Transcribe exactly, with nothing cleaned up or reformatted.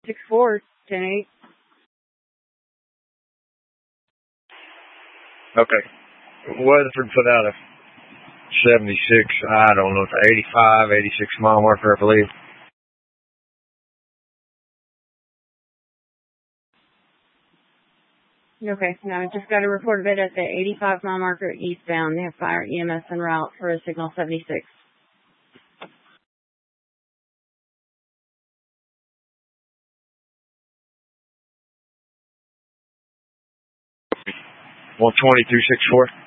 six four, ten eight. Okay. Weatherford put out a seventy-six, I don't know, eighty-five, eighty-six mile marker, I believe. Okay, now I just got a report of it at the eighty-five mile marker eastbound. They have fire E M S en route for a signal seventy-six. one twenty, two six four.